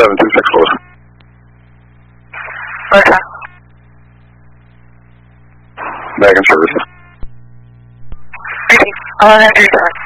726 close. Okay. Back in service. Okay. I'll have to do that.